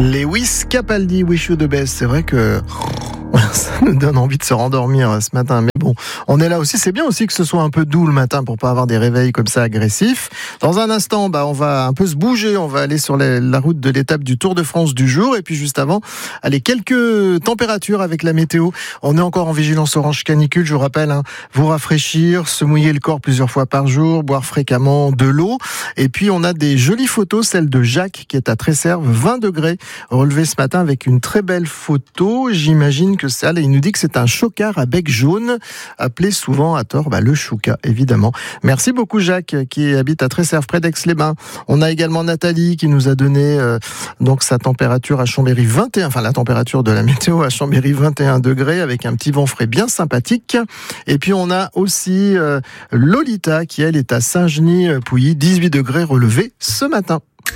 Lewis Capaldi, Wish You the Best. C'est vrai que ça nous donne envie de se rendormir ce matin. Mais bon, on est là aussi. C'est bien aussi que ce soit un peu doux le matin pour pas avoir des réveils comme ça agressifs. Dans un instant, on va un peu se bouger. On va aller sur la route de l'étape du Tour de France du jour. Et puis juste avant, quelques températures avec la météo. On est encore en vigilance orange canicule. Je vous rappelle, vous rafraîchir, se mouiller le corps plusieurs fois par jour, boire fréquemment de l'eau. Et puis on a des jolies photos, celle de Jacques qui est à Tresserve, 20 degrés, relevé ce matin avec une très belle photo. J'imagine que ça, il nous dit que c'est un chocard à bec jaune, appelé souvent à tort le chouka, évidemment. Merci beaucoup Jacques, qui habite à Tresserve, près d'Aix-les-Bains. On a également Nathalie qui nous a donné donc sa température à Chambéry 21, enfin la température de la météo à Chambéry 21 degrés, avec un petit vent frais bien sympathique. Et puis on a aussi Lolita qui elle est à Saint-Genis-Pouilly, 18 degrés relevé ce matin.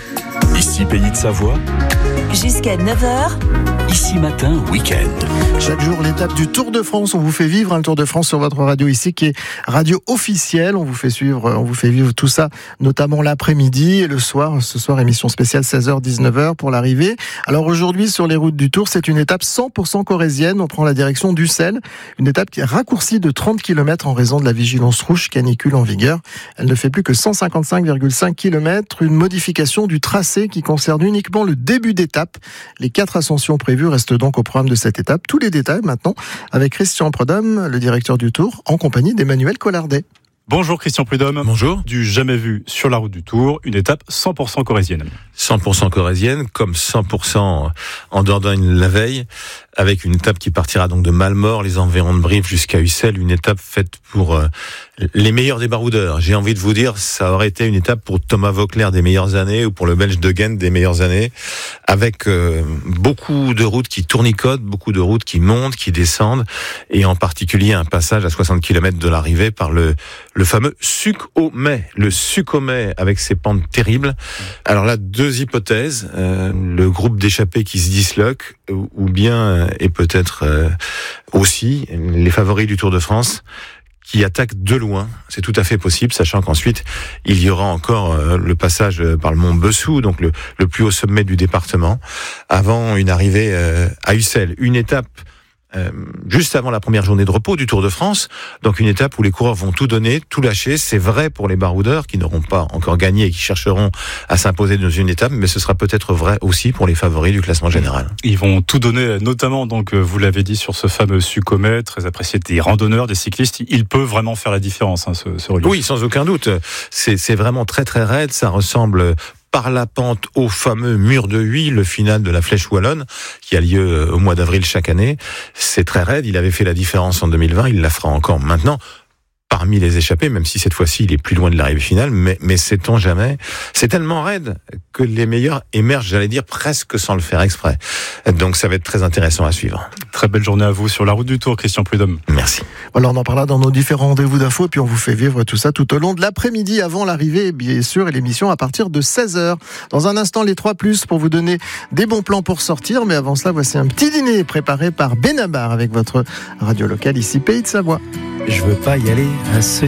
Ici Pays de Savoie. Jusqu'à 9h. Ici Matin, week-end. Chaque jour, l'étape du Tour de France. On vous fait vivre le Tour de France sur votre radio ici, qui est radio officielle. On vous fait vivre tout ça, notamment l'après-midi et le soir. Ce soir, émission spéciale 16h, 19h pour l'arrivée. Alors aujourd'hui, sur les routes du Tour, c'est une étape 100% corrézienne. On prend la direction d'Ussel. Une étape qui est raccourcie de 30 km en raison de la vigilance rouge canicule en vigueur. Elle ne fait plus que 155,5 km. Une modification du tracé qui concerne uniquement le début d'étape. Les 4 ascensions prévues restent donc au programme de cette étape. Tous les détails maintenant avec Christian Prudhomme, le directeur du Tour, en compagnie d'Emmanuel Collardet. Bonjour Christian Prudhomme. Bonjour. Du jamais vu sur la route du Tour, une étape 100% corrézienne. 100% corrézienne, comme 100% en Dordogne la veille, avec une étape qui partira donc de Malmort, les environs de Brive jusqu'à Ussel, une étape faite pour les meilleurs des baroudeurs. J'ai envie de vous dire, ça aurait été une étape pour Thomas Voeckler des meilleures années ou pour le Belge de Ghent des meilleures années, avec beaucoup de routes qui tournicotent, beaucoup de routes qui montent, qui descendent, et en particulier un passage à 60 km de l'arrivée par le fameux Suc au Mai, le Suc au Mai avec ses pentes terribles. Alors là, 2 hypothèses, le groupe d'échappés qui se disloque, ou bien, et peut-être aussi, les favoris du Tour de France qui attaquent de loin. C'est tout à fait possible, sachant qu'ensuite, il y aura encore le passage par le mont Bessou, donc le plus haut sommet du département, avant une arrivée à Ussel. Une étape juste avant la première journée de repos du Tour de France, donc une étape où les coureurs vont tout donner, tout lâcher. C'est vrai pour les baroudeurs qui n'auront pas encore gagné et qui chercheront à s'imposer dans une étape, mais ce sera peut-être vrai aussi pour les favoris du classement général. Ils vont tout donner, notamment, donc vous l'avez dit, sur ce fameux Suc au Mai, très apprécié des randonneurs, des cyclistes. Il peut vraiment faire la différence, ce relief. Oui, sans aucun doute. C'est vraiment très très raide, ça ressemble par la pente au fameux mur de Huy, le final de la Flèche Wallonne, qui a lieu au mois d'avril chaque année. C'est très raide, il avait fait la différence en 2020, il la fera encore maintenant. Parmi les échappés, même si cette fois-ci il est plus loin de l'arrivée finale, mais sait-on jamais. C'est tellement raide que les meilleurs émergent, j'allais dire, presque sans le faire exprès. Donc ça va être très intéressant à suivre. Très belle journée à vous sur la route du Tour, Christian Prudhomme. Merci. Voilà, on en parlera dans nos différents rendez-vous d'infos, puis on vous fait vivre tout ça tout au long de l'après-midi, avant l'arrivée, bien sûr, et l'émission à partir de 16h. Dans un instant, les 3+, pour vous donner des bons plans pour sortir, mais avant cela, voici un petit dîner préparé par Benabar avec votre radio locale ici, Pays de Savoie. Je veux pas y aller à ce